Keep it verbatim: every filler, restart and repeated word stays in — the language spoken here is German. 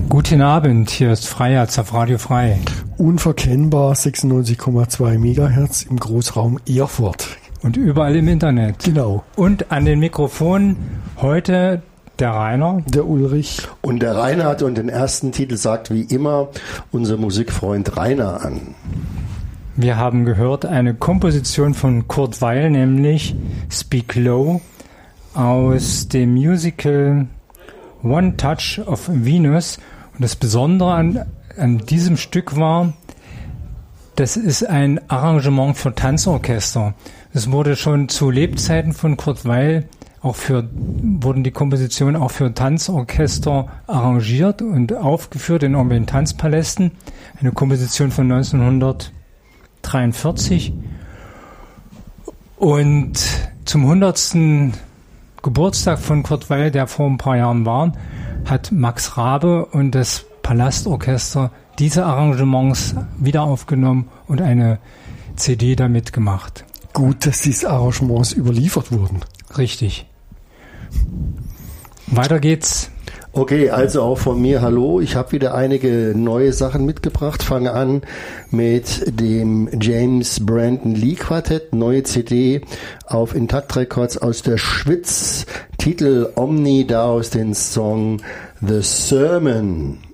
Guten Abend, hier ist Freiherz auf Radio Frei. Unverkennbar sechsundneunzig Komma zwei Megahertz im Großraum Erfurt. Und überall im Internet. Genau. Und an den Mikrofonen heute der Rainer. Der Ulrich. Und der Rainer hat und den ersten Titel sagt wie immer unser Musikfreund Rainer an. Wir haben gehört eine Komposition von Kurt Weill, nämlich Speak Low aus dem Musical One Touch of Venus. Und das Besondere an, an diesem Stück war, das ist ein Arrangement für Tanzorchester. Es wurde schon zu Lebzeiten von Kurt Weill auch für, wurden die Kompositionen auch für Tanzorchester arrangiert und aufgeführt in irgendwelchen Tanzpalästen. Eine Komposition von neunzehnhundertdreiundvierzig. Und zum hundertsten Geburtstag von Kurt Weill, der vor ein paar Jahren war, hat Max Rabe und das Palastorchester diese Arrangements wieder aufgenommen und eine C D damit gemacht. Gut, dass diese Arrangements überliefert wurden. Richtig. Weiter geht's. Okay, also auch von mir hallo. Ich habe wieder einige neue Sachen mitgebracht. Fange an mit dem James Brandon Lee Quartett, neue C D auf Intakt Records aus der Schweiz. Titel Omni, daraus den Song The Sermon.